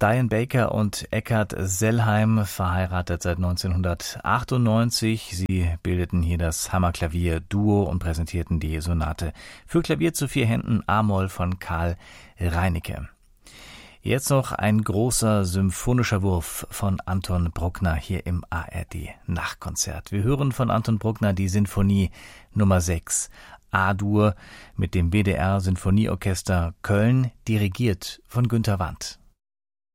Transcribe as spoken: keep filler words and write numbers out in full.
Diane Baker und Eckhard Sellheim, verheiratet seit neunzehnhundertachtundneunzig. Sie bildeten hier das Hammerklavier-Duo und präsentierten die Sonate für Klavier zu vier Händen a-Moll von Karl Reinicke. Jetzt noch ein großer symphonischer Wurf von Anton Bruckner hier im A R D-Nachtkonzert. Wir hören von Anton Bruckner die Sinfonie Nummer sechs, A-Dur, mit dem B D R Sinfonieorchester Köln, dirigiert von Günter Wandt.